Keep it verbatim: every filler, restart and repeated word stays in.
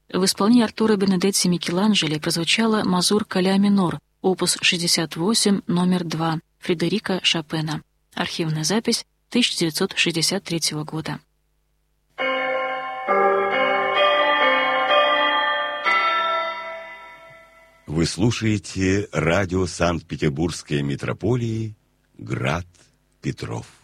В исполнении Артура Бернадетти Микеланджело прозвучала мазурка ля минор, опус шестьдесят восемь, номер два, Фредерика Шопена. Архивная запись тысяча девятьсот шестьдесят третьего года. Вы слушаете радио Санкт-Петербургской митрополии «Град Петров».